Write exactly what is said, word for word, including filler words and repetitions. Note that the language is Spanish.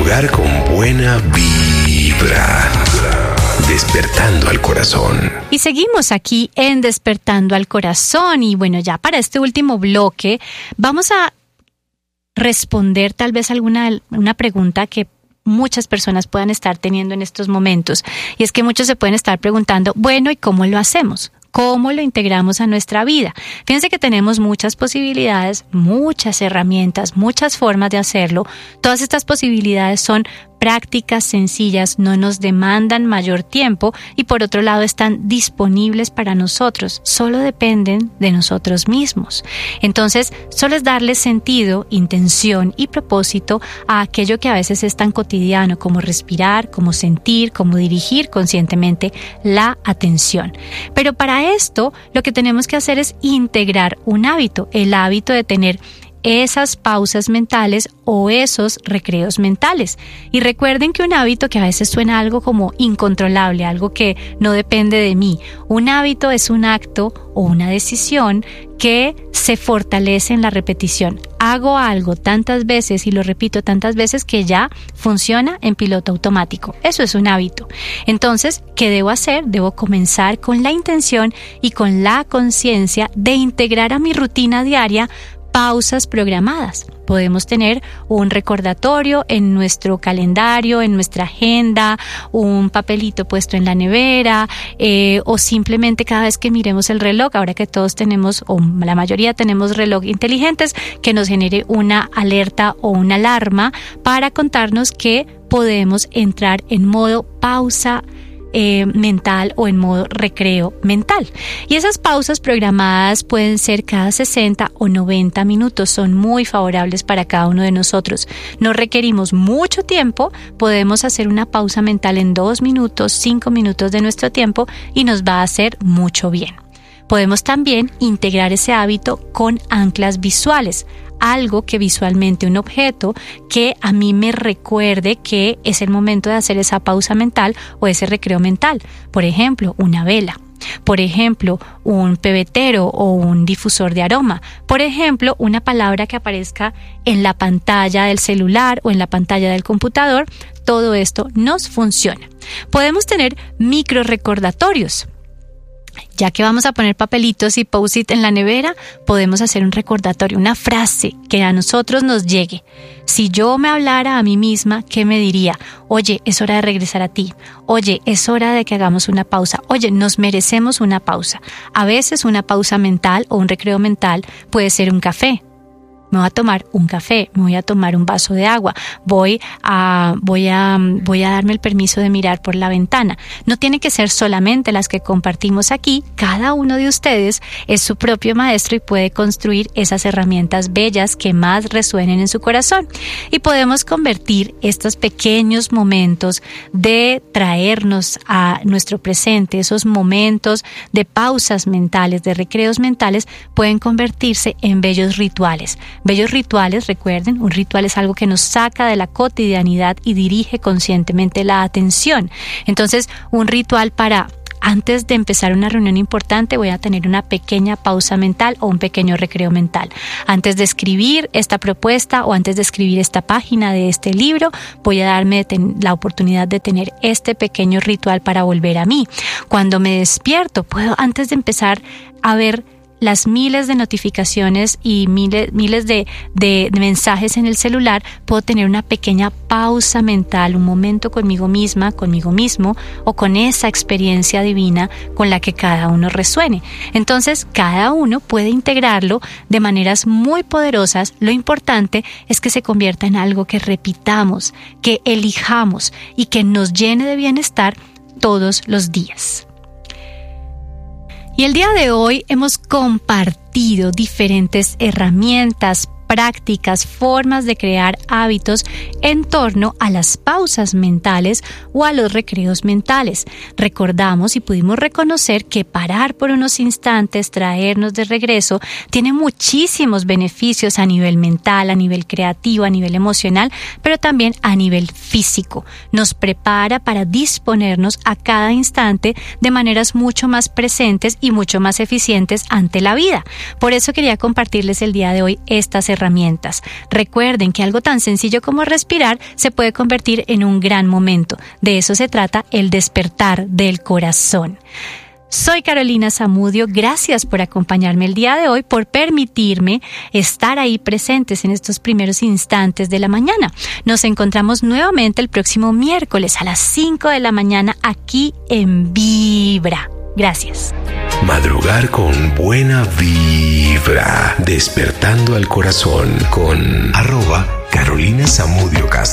madrugar con buena vibra, despertando al corazón. Y seguimos aquí en Despertando al Corazón. Y bueno, ya para este último bloque vamos a responder tal vez alguna una pregunta que muchas personas puedan estar teniendo en estos momentos. Y es que muchos se pueden estar preguntando, bueno, ¿y cómo lo hacemos? ¿Cómo lo integramos a nuestra vida? Fíjense que tenemos muchas posibilidades, muchas herramientas, muchas formas de hacerlo. Todas estas posibilidades son prácticas sencillas, no nos demandan mayor tiempo y por otro lado están disponibles para nosotros, solo dependen de nosotros mismos. Entonces, solo es darle sentido, intención y propósito a aquello que a veces es tan cotidiano como respirar, como sentir, como dirigir conscientemente la atención. Pero para esto, lo que tenemos que hacer es integrar un hábito, el hábito de tener esas pausas mentales o esos recreos mentales. Y recuerden que un hábito que a veces suena algo como incontrolable, algo que no depende de mí. Un hábito es un acto o una decisión que se fortalece en la repetición. Hago algo tantas veces y lo repito tantas veces que ya funciona en piloto automático. Eso es un hábito. Entonces, ¿qué debo hacer? Debo comenzar con la intención y con la conciencia de integrar a mi rutina diaria pausas programadas. Podemos tener un recordatorio en nuestro calendario, en nuestra agenda, un papelito puesto en la nevera, eh, o simplemente cada vez que miremos el reloj, ahora que todos tenemos, o la mayoría tenemos reloj inteligentes, que nos genere una alerta o una alarma para contarnos que podemos entrar en modo pausa Eh, mental o en modo recreo mental. Y esas pausas programadas pueden ser cada sesenta o noventa minutos, son muy favorables para cada uno de nosotros. No requerimos mucho tiempo, podemos hacer una pausa mental en dos minutos, cinco minutos de nuestro tiempo y nos va a hacer mucho bien. Podemos también integrar ese hábito con anclas visuales, algo que visualmente, un objeto que a mí me recuerde que es el momento de hacer esa pausa mental o ese recreo mental. Por ejemplo, una vela. Por ejemplo, un pebetero o un difusor de aroma. Por ejemplo, una palabra que aparezca en la pantalla del celular o en la pantalla del computador. Todo esto nos funciona. Podemos tener micro recordatorios. Ya que vamos a poner papelitos y post-it en la nevera, podemos hacer un recordatorio, una frase que a nosotros nos llegue. Si yo me hablara a mí misma, ¿qué me diría? Oye, es hora de regresar a ti. Oye, es hora de que hagamos una pausa. Oye, nos merecemos una pausa. A veces una pausa mental o un recreo mental puede ser un café. Me voy a tomar un café, me voy a tomar un vaso de agua, voy a, voy a, voy a darme el permiso de mirar por la ventana. No tiene que ser solamente las que compartimos aquí, cada uno de ustedes es su propio maestro y puede construir esas herramientas bellas que más resuenen en su corazón. Y podemos convertir estos pequeños momentos de traernos a nuestro presente, esos momentos de pausas mentales, de recreos mentales, pueden convertirse en bellos rituales. Bellos rituales, recuerden, un ritual es algo que nos saca de la cotidianidad y dirige conscientemente la atención. Entonces, un ritual para, antes de empezar una reunión importante, voy a tener una pequeña pausa mental o un pequeño recreo mental. Antes de escribir esta propuesta o antes de escribir esta página de este libro, voy a darme la oportunidad de tener este pequeño ritual para volver a mí. Cuando me despierto, puedo, antes de empezar a ver las miles de notificaciones y miles, miles de, de, de mensajes en el celular, puedo tener una pequeña pausa mental, un momento conmigo misma, conmigo mismo o con esa experiencia divina con la que cada uno resuene. Entonces, cada uno puede integrarlo de maneras muy poderosas. Lo importante es que se convierta en algo que repitamos, que elijamos y que nos llene de bienestar todos los días. Y el día de hoy hemos compartido diferentes herramientas, prácticas, formas de crear hábitos en torno a las pausas mentales o a los recreos mentales. Recordamos y pudimos reconocer que parar por unos instantes, traernos de regreso, tiene muchísimos beneficios a nivel mental, a nivel creativo, a nivel emocional, pero también a nivel físico. Nos prepara para disponernos a cada instante de maneras mucho más presentes y mucho más eficientes ante la vida. Por eso quería compartirles el día de hoy estas herramientas. herramientas. Recuerden que algo tan sencillo como respirar se puede convertir en un gran momento. De eso se trata el despertar del corazón. Soy Carolina Zamudio, gracias por acompañarme el día de hoy, por permitirme estar ahí presentes en estos primeros instantes de la mañana. Nos encontramos nuevamente el próximo miércoles a las cinco de la mañana aquí en Vibra. Gracias. Madrugar con buena vibra, despertando al corazón con arroba Carolina Zamudio Castro.